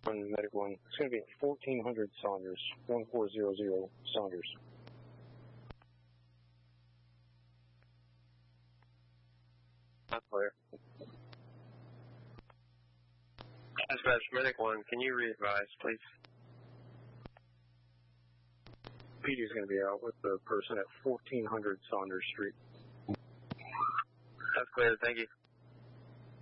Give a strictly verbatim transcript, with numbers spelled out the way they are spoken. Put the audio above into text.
one, Medic one. It's going to be at fourteen hundred Saunders, one four zero zero Saunders. That's clear. Dispatch, Medic one, can you re-advise, please? P D is going to be out with the person at fourteen hundred Saunders Street. That's clear, thank you.